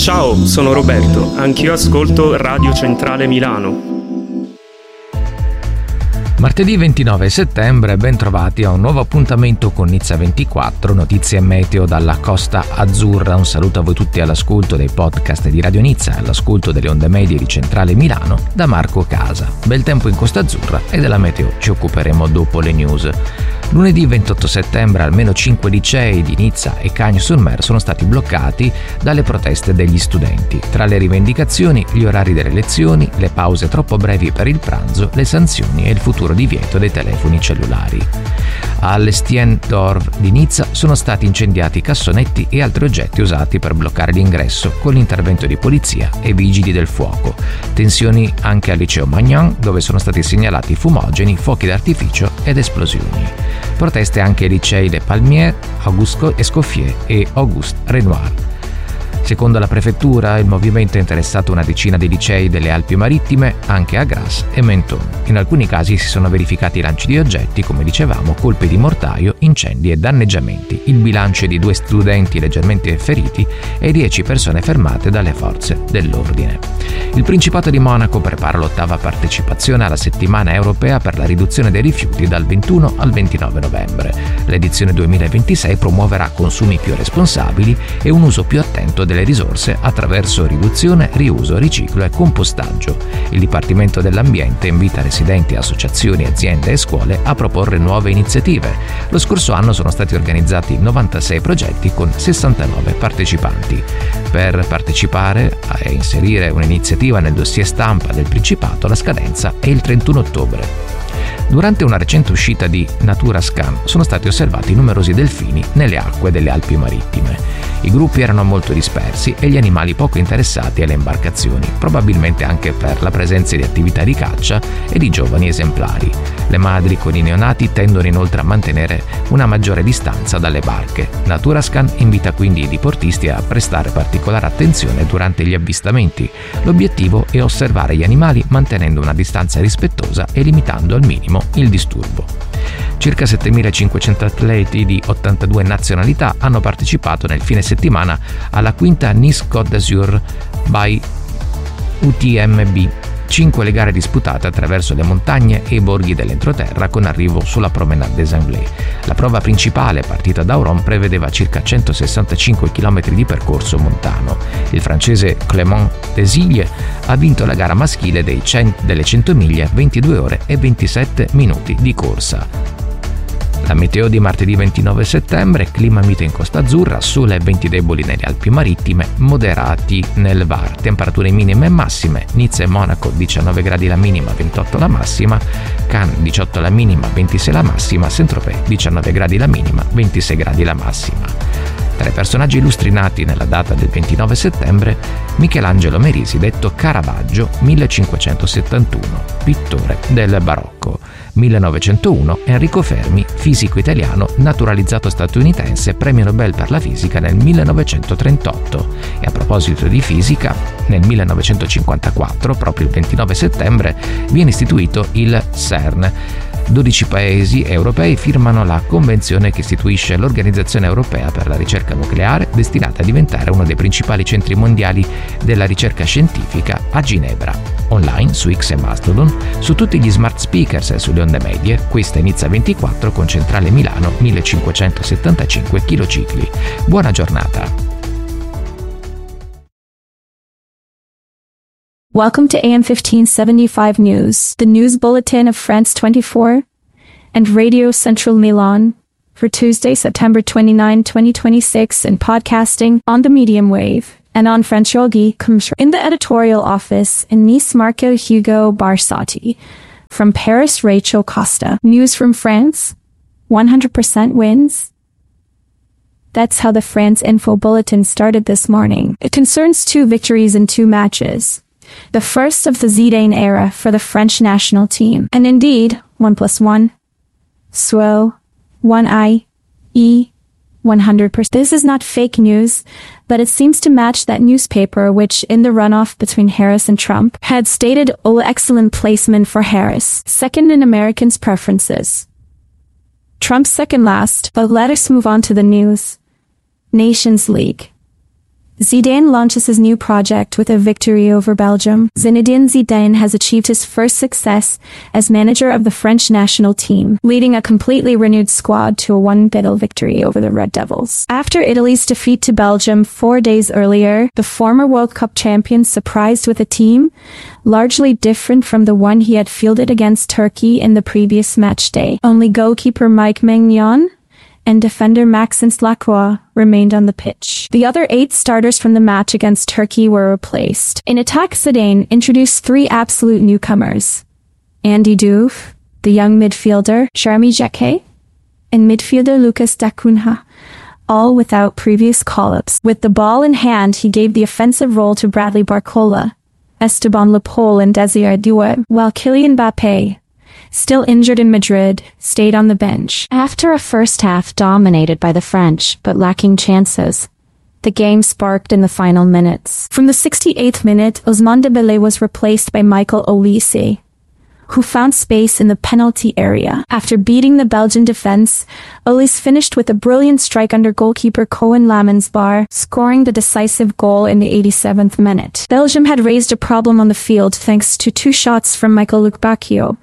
Ciao, sono Roberto, anch'io ascolto Radio Centrale Milano. Martedì 29 settembre, ben trovati a un nuovo appuntamento con Nizza 24, notizie meteo dalla Costa Azzurra. Un saluto a voi tutti all'ascolto dei podcast di Radio Nizza e all'ascolto delle onde medie di Centrale Milano da Marco Casa. Bel tempo in Costa Azzurra e della meteo ci occuperemo dopo le news. Lunedì 28 settembre almeno 5 licei di Nizza e Cagnes-sur-Mer sono stati bloccati dalle proteste degli studenti. Tra le rivendicazioni, gli orari delle lezioni, le pause troppo brevi per il pranzo, le sanzioni e il futuro divieto dei telefoni cellulari. All'Estienne-d'Orve di Nizza sono stati incendiati cassonetti e altri oggetti usati per bloccare l'ingresso con l'intervento di polizia e vigili del fuoco. Tensioni anche al liceo Magnan, dove sono stati segnalati fumogeni, fuochi d'artificio ed esplosioni. Proteste anche ai licei Le Palmiers, Auguste Escoffier e Auguste Renoir. Secondo la prefettura, il movimento ha interessato una decina di licei delle Alpi Marittime, anche a Grasse e Menton. In alcuni casi si sono verificati lanci di oggetti, come dicevamo, colpi di mortaio, incendi e danneggiamenti. Il bilancio è di 2 studenti leggermente feriti e 10 persone fermate dalle forze dell'ordine. Il Principato di Monaco prepara l'8ª partecipazione alla settimana europea per la riduzione dei rifiuti dal 21 al 29 novembre. L'edizione 2026 promuoverà consumi più responsabili e un uso più attento delle risorse attraverso riduzione, riuso, riciclo e compostaggio. Il Dipartimento dell'Ambiente invita residenti, associazioni, aziende e scuole a proporre nuove iniziative. Lo scorso anno sono stati organizzati 96 progetti con 69 partecipanti. Per partecipare e inserire un'iniziativa nel dossier stampa del Principato, la scadenza è il 31 ottobre. Durante una recente uscita di Naturascan sono stati osservati numerosi delfini nelle acque delle Alpi Marittime. I gruppi erano molto dispersi e gli animali poco interessati alle imbarcazioni, probabilmente anche per la presenza di attività di caccia e di giovani esemplari. Le madri con i neonati tendono inoltre a mantenere una maggiore distanza dalle barche. Naturascan invita quindi i diportisti a prestare particolare attenzione durante gli avvistamenti. L'obiettivo è osservare gli animali mantenendo una distanza rispettosa e limitando al minimo il disturbo. Circa 7.500 atleti di 82 nazionalità hanno partecipato nel fine settimana alla quinta Nice Côte d'Azur by UTMB. 5 le gare disputate attraverso le montagne e i borghi dell'entroterra con arrivo sulla Promenade des Anglais. La prova principale, partita da Auron, prevedeva circa 165 km di percorso montano. Il francese Clément Desilles ha vinto la gara maschile delle 100 miglia, 22 ore e 27 minuti di corsa. La meteo di martedì 29 settembre, clima mite in Costa Azzurra, sole e venti deboli nelle Alpi Marittime, moderati nel Var, temperature minime e massime, Nizza e Monaco 19 gradi la minima, 28 la massima, Cannes 18 la minima, 26 la massima, Saint-Tropez 19 gradi la minima, 26 gradi la massima. Tra i personaggi illustri nati nella data del 29 settembre, Michelangelo Merisi, detto Caravaggio, 1571, pittore del barocco. 1901 Enrico Fermi, fisico italiano naturalizzato statunitense, premio Nobel per la fisica nel 1938. E a proposito di fisica, nel 1954, proprio il 29 settembre, viene istituito il CERN. 12 paesi europei firmano la convenzione che istituisce l'Organizzazione Europea per la Ricerca Nucleare, destinata a diventare uno dei principali centri mondiali della ricerca scientifica a Ginevra. Online, su X e Mastodon, su tutti gli smart speakers e sulle onde medie, questa è Nizza 24 con Centrale Milano 1575 kcicli. Buona giornata! Welcome to AM 1575 News, the news bulletin of France 24 and Radio Central Milan for Tuesday, September 29, 2026, and podcasting on the medium wave and on Francioghi. In the editorial office in Nice, Marco Hugo Barsotti. From Paris, Rachel Costa. News from France? 100% wins? That's how the France Info Bulletin started this morning. It concerns 2 victories in 2 matches. The first of the Zidane era for the French national team. And indeed, 1 + 1. So, 1 100%. This is not fake news, but it seems to match that newspaper which, in the runoff between Harris and Trump, had stated, "Oh, excellent placement for Harris, second in Americans' preferences. Trump second last." But let us move on to the news. Nations League. Zidane launches his new project with a victory over Belgium. Zinedine Zidane has achieved his first success as manager of the French national team, leading a completely renewed squad to a 1-0 victory over the Red Devils. After Italy's defeat to Belgium 4 days earlier, the former World Cup champion surprised with a team largely different from the one he had fielded against Turkey in the previous match day. Only goalkeeper Mike Maignan and defender Maxence Lacroix remained on the pitch. The other 8 starters from the match against Turkey were replaced. In attack, Zidane introduced 3 absolute newcomers: Andy Diouf, the young midfielder, Jeremy Jacquet, and midfielder Lucas Dacunha, all without previous call-ups. With the ball in hand, he gave the offensive role to Bradley Barcola, Esteban Lepole, and Desire Doué, while Kylian Mbappé, still injured in Madrid, stayed on the bench. After a first half dominated by the French, but lacking chances, the game sparked in the final minutes. From the 68th minute, Ousmane Dembélé was replaced by Michael Olise, who found space in the penalty area. After beating the Belgian defense, Olise finished with a brilliant strike under goalkeeper Koen Lamensbar, scoring the decisive goal in the 87th minute. Belgium had raised a problem on the field thanks to 2 shots from Michael Lukebakio,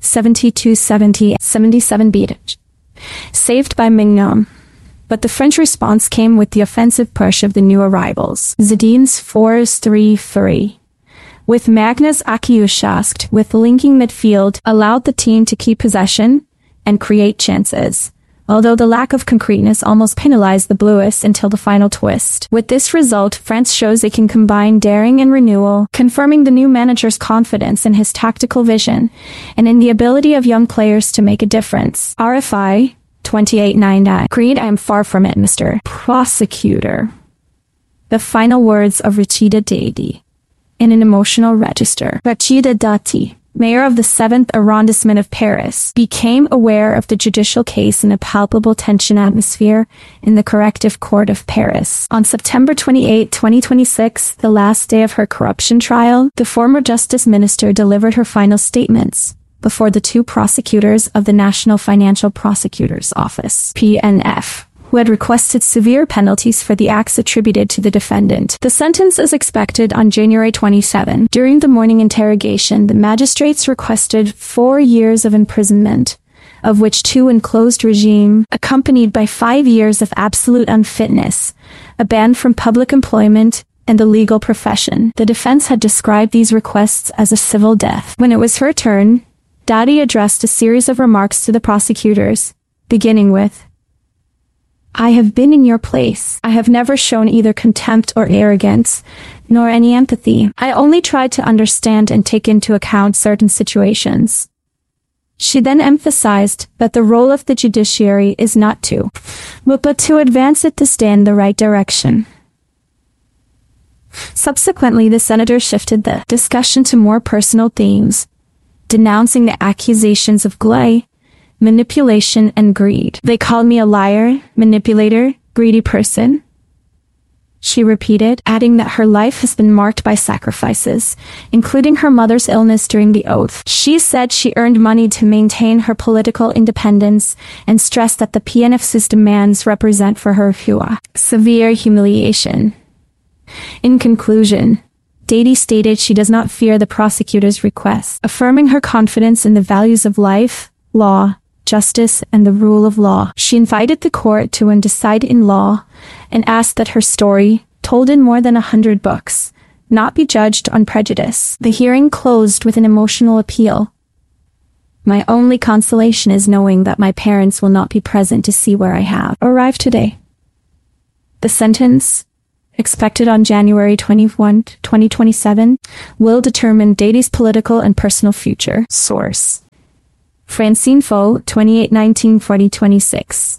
72-70, 77 beat, saved by Maignan. But the French response came with the offensive push of the new arrivals. Zidane's 4-3-3, with Magnus Akiushaskt with linking midfield, allowed the team to keep possession and create chances, although the lack of concreteness almost penalized the Blues until the final twist. With this result, France shows they can combine daring and renewal, confirming the new manager's confidence in his tactical vision and in the ability of young players to make a difference. RFI 2899. Agreed, I am far from it, Mr. Prosecutor. The final words of Rachida Dati in an emotional register. Rachida Dati, mayor of the 7th arrondissement of Paris, became aware of the judicial case in a palpable tension atmosphere in the Corrective Court of Paris. On September 28, 2026, the last day of her corruption trial, the former justice minister delivered her final statements before the 2 prosecutors of the National Financial Prosecutor's Office, PNF, who had requested severe penalties for the acts attributed to the defendant. The sentence is expected on January 27. During the morning interrogation, the magistrates requested 4 years of imprisonment, of which 2 in closed regime, accompanied by 5 years of absolute unfitness, a ban from public employment, and the legal profession. The defense had described these requests as a civil death. When it was her turn, Dati addressed a series of remarks to the prosecutors, beginning with, "I have been in your place. I have never shown either contempt or arrogance, nor any empathy. I only tried to understand and take into account certain situations." She then emphasized that the role of the judiciary is not to, but to advance it to stay in the right direction. Subsequently, the senator shifted the discussion to more personal themes, denouncing the accusations of glee, manipulation, and greed. "They called me a liar, manipulator, greedy person," she repeated, adding that her life has been marked by sacrifices, including her mother's illness during the oath. She said she earned money to maintain her political independence and stressed that the PNF's demands represent for her severe humiliation. In conclusion, Dati stated she does not fear the prosecutor's request, affirming her confidence in the values of life, law, justice, and the rule of law. She invited the court to decide in law and asked that her story, told in more than 100 books, not be judged on prejudice. The hearing closed with an emotional appeal. "My only consolation is knowing that my parents will not be present to see where I have arrived today." The sentence, expected on January 21, 2027, will determine Dati's political and personal future. Source: Franceinfo, 28/19/2026.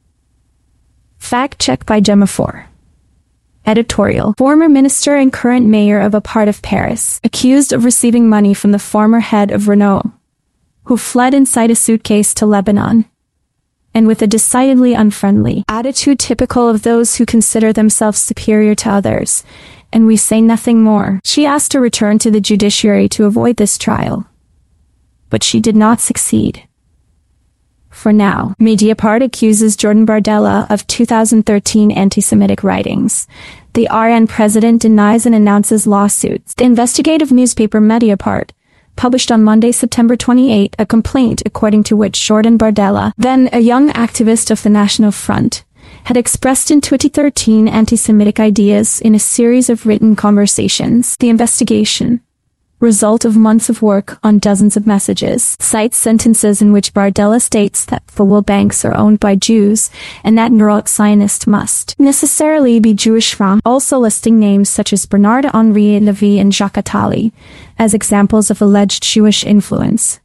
Fact check by Gemma 4. Editorial: Former minister and current mayor of a part of Paris, accused of receiving money from the former head of Renault, who fled inside a suitcase to Lebanon, and with a decidedly unfriendly attitude typical of those who consider themselves superior to others, and we say nothing more. She asked to return to the judiciary to avoid this trial, but she did not succeed. For now, Mediapart accuses Jordan Bardella of 2013 anti-Semitic writings. The RN president denies and announces lawsuits. The investigative newspaper Mediapart published on Monday, September 28, a complaint according to which Jordan Bardella, then a young activist of the National Front, had expressed in 2013 anti-Semitic ideas in a series of written conversations. The investigation, result of months of work on dozens of messages, cites sentences in which Bardella states that full banks are owned by Jews and that Neurotic Zionists must necessarily be Jewish from, also listing names such as Bernard-Henri Lévy and Jacques Attali as examples of alleged Jewish influence.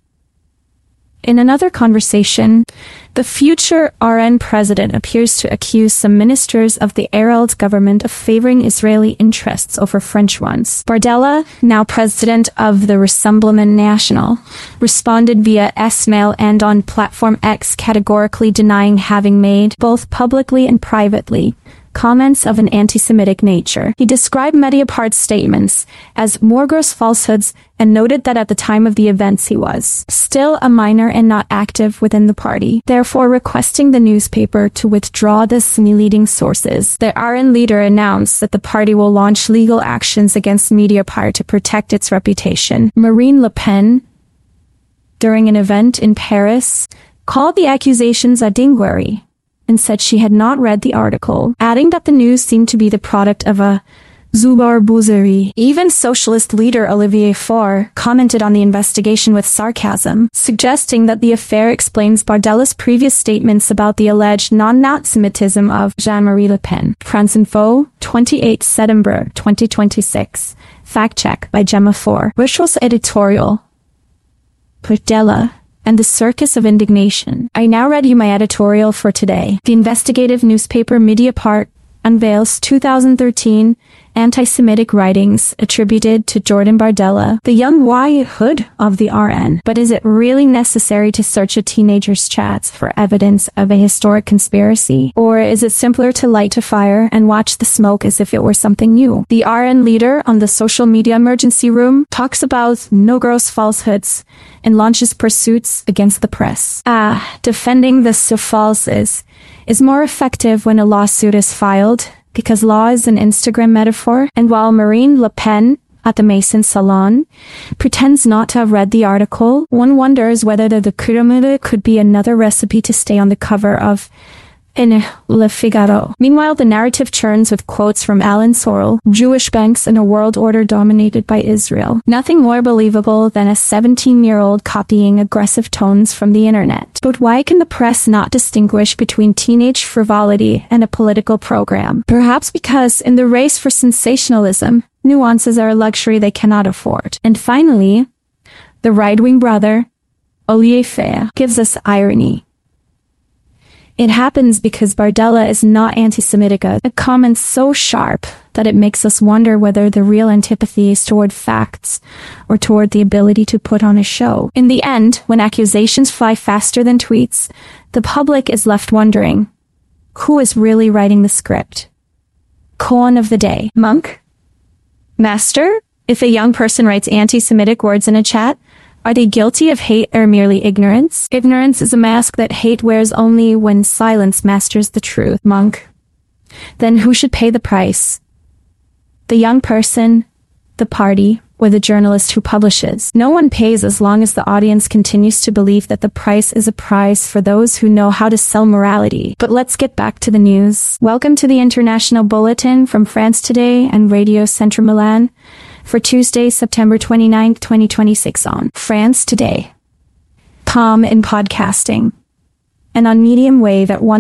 In another conversation, the future RN president appears to accuse some ministers of the Arald government of favoring Israeli interests over French ones. Bardella, now president of the Rassemblement National, responded via S-mail and on platform X, categorically denying having made, both publicly and privately, comments of an anti-Semitic nature. He described Mediapart's statements as more gross falsehoods and noted that at the time of the events he was still a minor and not active within the party, therefore requesting the newspaper to withdraw the misleading sources. The RN leader announced that the party will launch legal actions against Mediapart to protect its reputation. Marine Le Pen, during an event in Paris, called the accusations a dinguerie and said she had not read the article, adding that the news seemed to be the product of a Zubar-bouzerie. Even socialist leader Olivier Faure commented on the investigation with sarcasm, suggesting that the affair explains Bardella's previous statements about the alleged non-Nazi-Semitism of Jean-Marie Le Pen. France Info, 28 September 2026. Fact check by Gemma Faure. Wishel's editorial. Bardella and the Circus of Indignation. I now read you my editorial for today. The investigative newspaper Mediapart unveils 2013 anti-Semitic writings attributed to Jordan Bardella, the young white hood of the RN. But is it really necessary to search a teenager's chats for evidence of a historic conspiracy? Or is it simpler to light a fire and watch the smoke as if it were something new? The RN leader on the social media emergency room talks about no gross falsehoods and launches pursuits against the press. Defending the so false is more effective when a lawsuit is filed, because law is an Instagram metaphor. And while Marine Le Pen at the Maison Salon pretends not to have read the article, one wonders whether the Kurumada could be another recipe to stay on the cover of Le Figaro. Meanwhile, the narrative churns with quotes from Alan Sorrell, Jewish banks in a world order dominated by Israel. Nothing more believable than a 17-year-old copying aggressive tones from the internet. But why can the press not distinguish between teenage frivolity and a political program? Perhaps because in the race for sensationalism, nuances are a luxury they cannot afford. And finally, the right-wing brother, Olivier Faure, gives us irony. It happens because Bardella is not anti-Semitic, a comment so sharp that it makes us wonder whether the real antipathy is toward facts or toward the ability to put on a show. In the end, when accusations fly faster than tweets, the public is left wondering, who is really writing the script? Koan of the day. Monk? Master? If a young person writes anti-Semitic words in a chat, are they guilty of hate or merely ignorance? Ignorance is a mask that hate wears only when silence masters the truth. Monk. Then who should pay the price? The young person, the party, or the journalist who publishes? No one pays as long as the audience continues to believe that the price is a prize for those who know how to sell morality. But let's get back to the news. Welcome to the International Bulletin from France Today and Radio Centre Milan for Tuesday, September 29, 2026 on France Today. Palm in podcasting. And on medium wave at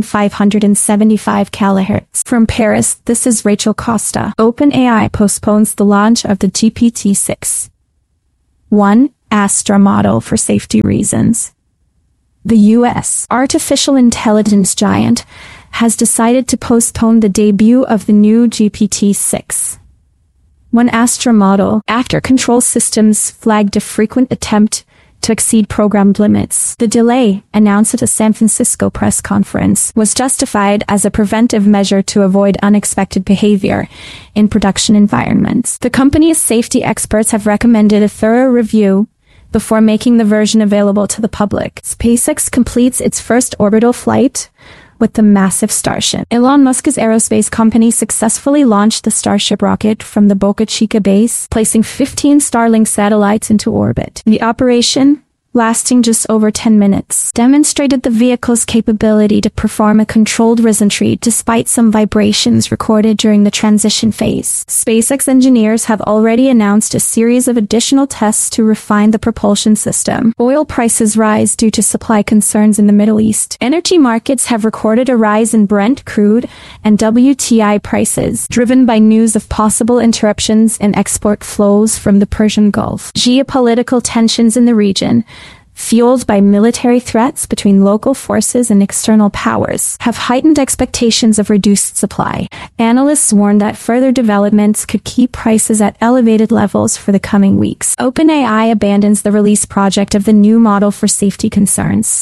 1,575 kHz. From Paris, this is Rachel Costa. OpenAI postpones the launch of the GPT-6. 1. Astra model for safety reasons. The U.S. artificial intelligence giant has decided to postpone the debut of the new GPT-6. One Astra model, after control systems flagged a frequent attempt to exceed programmed limits. The delay, announced at a San Francisco press conference, was justified as a preventive measure to avoid unexpected behavior in production environments. The company's safety experts have recommended a thorough review before making the version available to the public. SpaceX completes its first orbital flight, with the massive Starship. Elon Musk's aerospace company successfully launched the Starship rocket from the Boca Chica base, placing 15 Starlink satellites into orbit. The operation, lasting just over 10 minutes, demonstrated the vehicle's capability to perform a controlled re-entry despite some vibrations recorded during the transition phase. SpaceX engineers have already announced a series of additional tests to refine the propulsion system. Oil prices rise due to supply concerns in the Middle East. Energy markets have recorded a rise in Brent crude and WTI prices, driven by news of possible interruptions in export flows from the Persian Gulf. Geopolitical tensions in the region, fueled by military threats between local forces and external powers, have heightened expectations of reduced supply. Analysts warn that further developments could keep prices at elevated levels for the coming weeks. OpenAI abandons the release project of the new model for safety concerns.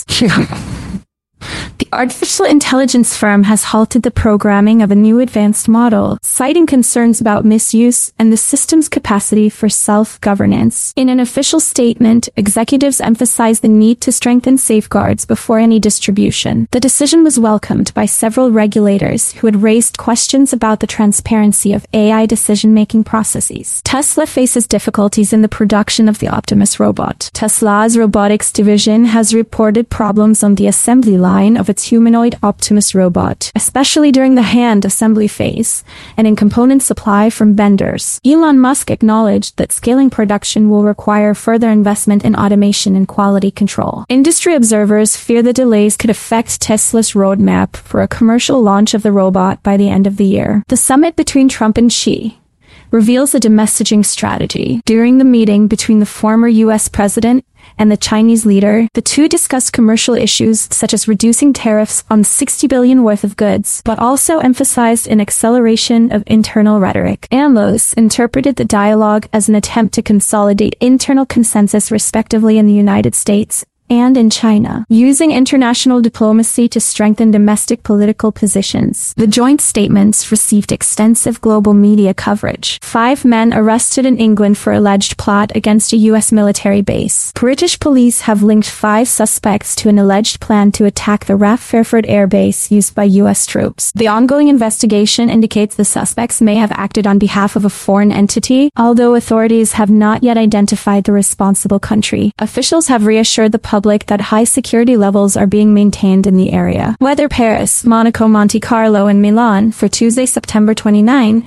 The artificial intelligence firm has halted the programming of a new advanced model, citing concerns about misuse and the system's capacity for self-governance. In an official statement, executives emphasized the need to strengthen safeguards before any distribution. The decision was welcomed by several regulators who had raised questions about the transparency of AI decision-making processes. Tesla faces difficulties in the production of the Optimus robot. Tesla's robotics division has reported problems on the assembly line of its humanoid Optimus robot, especially during the hand assembly phase and in component supply from vendors. Elon Musk acknowledged that scaling production will require further investment in automation and quality control. Industry observers fear the delays could affect Tesla's roadmap for a commercial launch of the robot by the end of the year. The summit between Trump and Xi reveals a messaging strategy. During the meeting between the former U.S. president and the Chinese leader, the two discussed commercial issues such as reducing tariffs on $60 billion worth of goods, but also emphasized an acceleration of internal rhetoric. Analysts interpreted the dialogue as an attempt to consolidate internal consensus respectively in the United States and in China, using international diplomacy to strengthen domestic political positions. The joint statements received extensive global media coverage. 5 men arrested in England for alleged plot against a U.S. military base. British police have linked 5 suspects to an alleged plan to attack the RAF Fairford Air Base used by U.S. troops. The ongoing investigation indicates the suspects may have acted on behalf of a foreign entity, although authorities have not yet identified the responsible country. Officials have reassured the public that high security levels are being maintained in the area. Weather: Paris, Monaco, Monte Carlo, and Milan for Tuesday, September 29,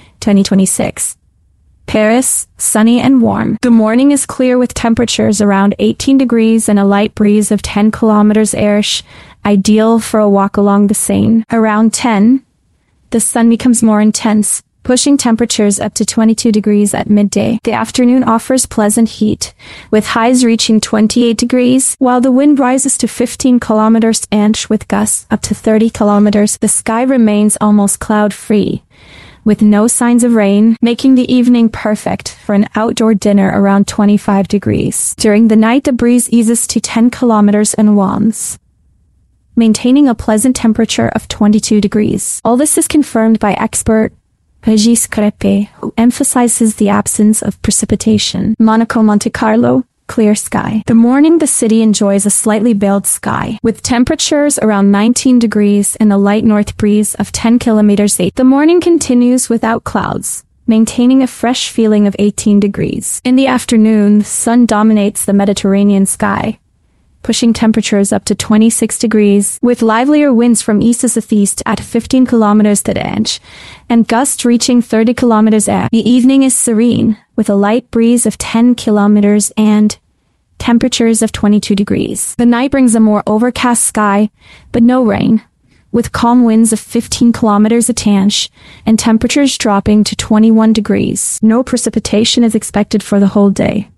2026. Paris, sunny and warm. The morning is clear with temperatures around 18 degrees and a light breeze of 10 km/h, ideal for a walk along the Seine. Around 10, the sun becomes more intense, pushing temperatures up to 22 degrees at midday. The afternoon offers pleasant heat, with highs reaching 28 degrees, while the wind rises to 15 km/h with gusts up to 30 km. The sky remains almost cloud-free, with no signs of rain, making the evening perfect for an outdoor dinner around 25 degrees. During the night, the breeze eases to 10 km and warms, maintaining a pleasant temperature of 22 degrees. All this is confirmed by expert Régis Crépé, who emphasizes the absence of precipitation. Monaco, Monte Carlo, clear sky. The morning the city enjoys a slightly veiled sky, with temperatures around 19 degrees and a light north breeze of 10 km/h. The morning continues without clouds, maintaining a fresh feeling of 18 degrees. In the afternoon, the sun dominates the Mediterranean sky, pushing temperatures up to 26 degrees, with livelier winds from east to southeast at 15 km/h, and gusts reaching 30 km/h. The evening is serene, with a light breeze of 10 km and temperatures of 22 degrees. The night brings a more overcast sky, but no rain, with calm winds of 15 km/h and temperatures dropping to 21 degrees. No precipitation is expected for the whole day.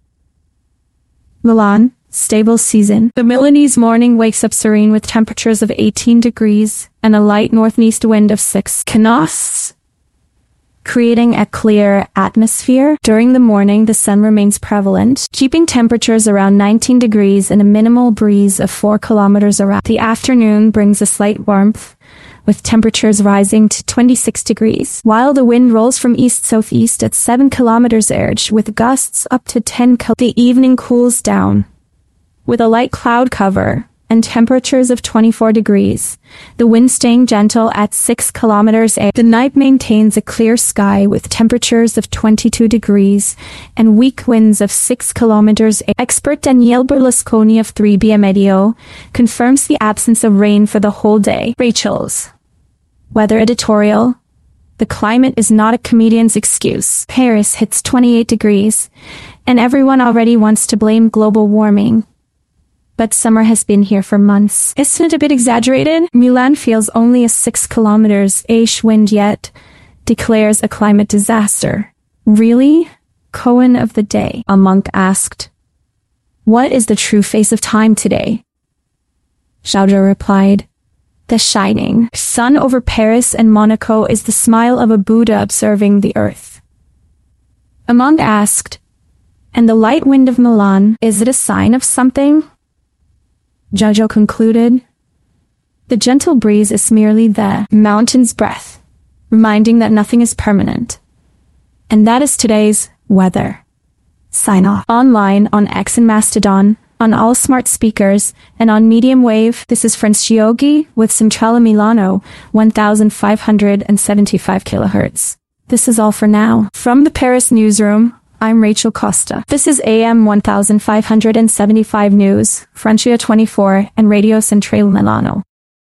Milan, stable season. The Milanese morning wakes up serene with temperatures of 18 degrees and a light northeast wind of 6 km, creating a clear atmosphere. During the morning, the sun remains prevalent, keeping temperatures around 19 degrees and a minimal breeze of 4 km around. The afternoon brings a slight warmth, with temperatures rising to 26 degrees, while the wind rolls from east-southeast at 7 km/h with gusts up to 10 km. The evening cools down, with a light cloud cover and temperatures of 24 degrees. The wind staying gentle at 6 kilometers a. The night maintains a clear sky with temperatures of 22 degrees and weak winds of 6 kilometers a. Expert Daniele Berlusconi of 3B Medio confirms the absence of rain for the whole day. Rachel's weather editorial. The climate is not a comedian's excuse. Paris hits 28 degrees, and everyone already wants to blame global warming. But summer has been here for months. Isn't it a bit exaggerated? Milan feels only a 6 kilometers-ish wind yet declares a climate disaster. Really? Kohen of the day, a monk asked. What is the true face of time today? Xiaozhou replied. The shining sun over Paris and Monaco is the smile of a Buddha observing the earth. A monk asked, and the light wind of Milan, is it a sign of something? Xiaozhou concluded, the gentle breeze is merely the mountain's breath, reminding that nothing is permanent. And that is today's weather. Sign off. Online, on X and Mastodon, on all smart speakers, and on medium wave, this is Franciogi with Centrale Milano, 1575 kHz. This is all for now. From the Paris newsroom, I'm Rachel Costa. This is AM 1575 News, Francia 24, and Radio Centrale Milano.